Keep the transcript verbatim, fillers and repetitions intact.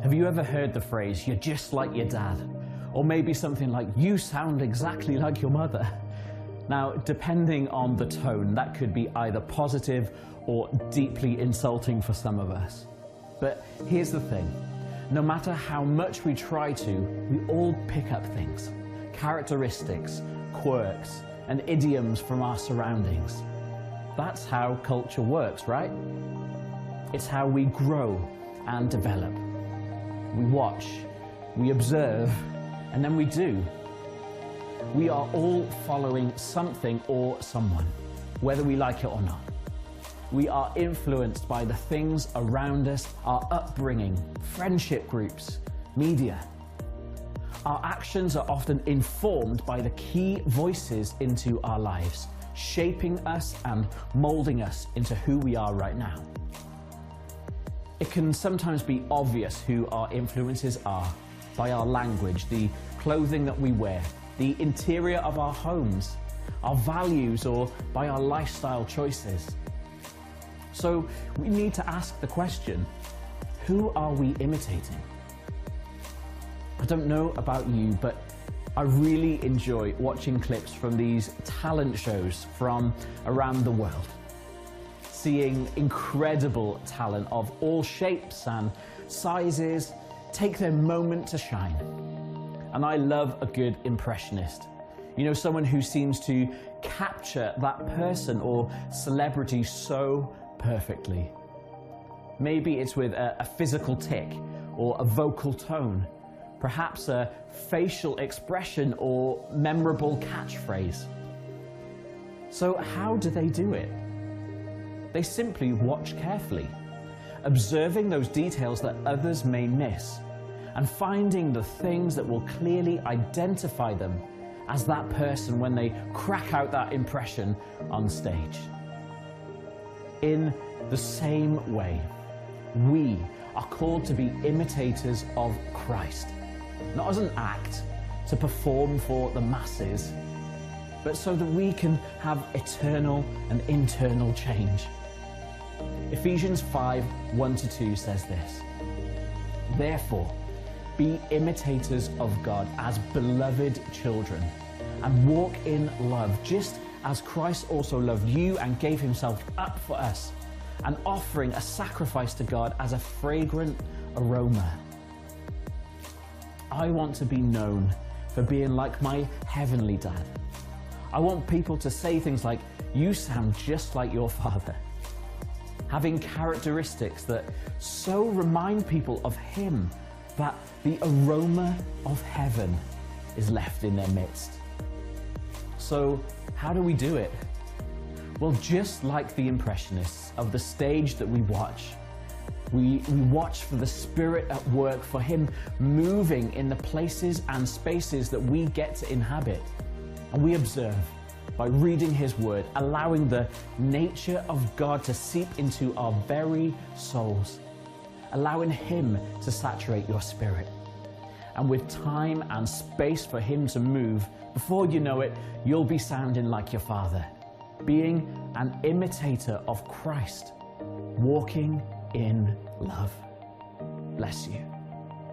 Have you ever heard the phrase, "You're just like your dad"? Or maybe something like, "You sound exactly like your mother"? Now, depending on the tone, that could be either positive or deeply insulting for some of us. But here's the thing. No matter how much we try to, we all pick up things, characteristics, quirks, and idioms from our surroundings. That's how culture works, right? It's how we grow and develop. We watch, we observe, and then we do. We are all following something or someone, whether we like it or not. We are influenced by the things around us, our upbringing, friendship groups, media. Our actions are often informed by the key voices into our lives, shaping us and molding us into who we are right now. It can sometimes be obvious who our influences are by our language, the clothing that we wear, the interior of our homes, our values, or by our lifestyle choices. So we need to ask the question, who are we imitating? I don't know about you, but I really enjoy watching clips from these talent shows from around the world. Seeing incredible talent of all shapes and sizes take their moment to shine. And I love a good impressionist. You know, someone who seems to capture that person or celebrity so perfectly. Maybe it's with a, a physical tick or a vocal tone, perhaps a facial expression or memorable catchphrase. So how do they do it? They simply watch carefully, observing those details that others may miss, and finding the things that will clearly identify them as that person when they crack out that impression on stage. In the same way, we are called to be imitators of Christ, not as an act to perform for the masses, but so that we can have eternal and internal change. Ephesians five, one to two says this, "Therefore, be imitators of God as beloved children, and walk in love, just as Christ also loved you and gave himself up for us, an offering, a sacrifice to God as a fragrant aroma." I want to be known for being like my heavenly dad. I want people to say things like, "You sound just like your father." Having characteristics that so remind people of him that the aroma of heaven is left in their midst. So how do we do it? Well, just like the impressionists of the stage that we watch, we, we watch for the Spirit at work, for him moving in the places and spaces that we get to inhabit. And we observe by reading his word, allowing the nature of God to seep into our very souls, allowing him to saturate your spirit. And with time and space for him to move, before you know it, you'll be sounding like your Father, being an imitator of Christ, walking in love. Bless you.